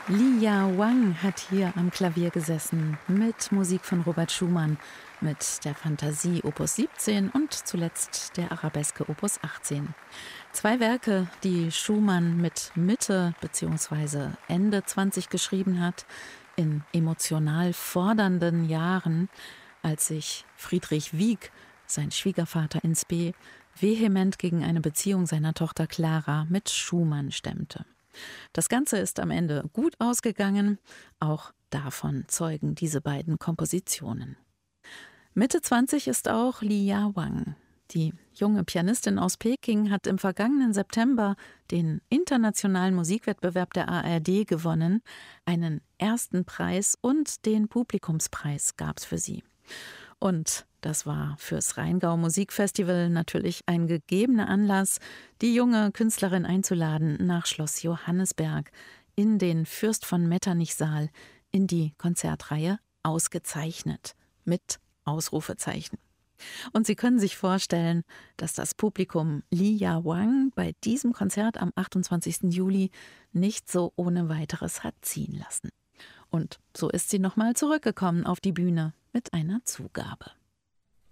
Li Ya Wang hat hier am Klavier gesessen mit Musik von Robert Schumann, mit der Fantasie Opus 17 und zuletzt der Arabeske Opus 18. Zwei Werke, die Schumann mit Mitte bzw. Ende 20 geschrieben hat, in emotional fordernden Jahren, als sich Friedrich Wieck, sein Schwiegervater in Spe, vehement gegen eine Beziehung seiner Tochter Clara mit Schumann stemmte. Das Ganze ist am Ende gut ausgegangen, auch davon zeugen diese beiden Kompositionen. Mitte 20 ist auch Li Ya Wang. Die junge Pianistin aus Peking hat im vergangenen September den internationalen Musikwettbewerb der ARD gewonnen. Einen ersten Preis und den Publikumspreis gab es für sie. Und das war fürs Rheingau Musikfestival natürlich ein gegebener Anlass, die junge Künstlerin einzuladen nach Schloss Johannisberg in den Fürst von Metternich-Saal in die Konzertreihe Ausgezeichnet mit Ausrufezeichen. Und Sie können sich vorstellen, dass das Publikum Li Ya Wang bei diesem Konzert am 28. Juli nicht so ohne weiteres hat ziehen lassen. Und so ist sie nochmal zurückgekommen auf die Bühne mit einer Zugabe.